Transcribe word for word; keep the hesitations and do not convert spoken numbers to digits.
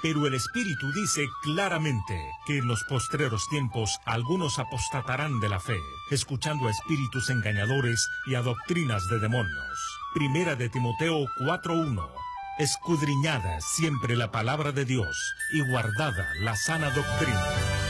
Pero el Espíritu dice claramente que en los postreros tiempos algunos apostatarán de la fe, escuchando a espíritus engañadores y a doctrinas de demonios. Primera de Timoteo cuatro uno. Escudriñada siempre la palabra de Dios y guardada la sana doctrina.